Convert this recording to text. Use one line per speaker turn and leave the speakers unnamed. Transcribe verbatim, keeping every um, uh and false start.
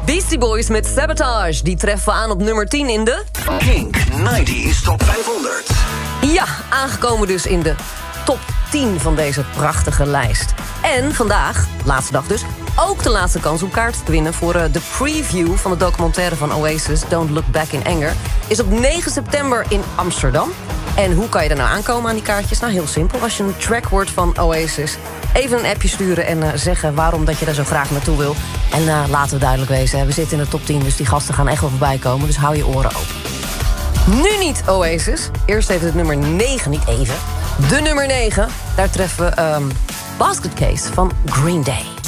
Beastie Boys met Sabotage. Die treffen we aan op nummer tien in de...
Kink negentig Top vijfhonderd.
Ja, aangekomen dus in de top tien van deze prachtige lijst. En vandaag, laatste dag dus, ook de laatste kans om kaarten te winnen... voor uh, de preview van de documentaire van Oasis, Don't Look Back in Anger... is op negen september in Amsterdam. En hoe kan je er nou aankomen aan die kaartjes? Nou, heel simpel. Als je een track hoort van Oasis... even een appje sturen en uh, zeggen waarom dat je daar zo graag naartoe wil. En uh, laten we duidelijk wezen, we zitten in de top tien... dus die gasten gaan echt wel voorbij komen, dus hou je oren open. Nu niet Oasis. Eerst even het nummer negen, niet even. De nummer negen, daar treffen we um, Basket Case van Green Day.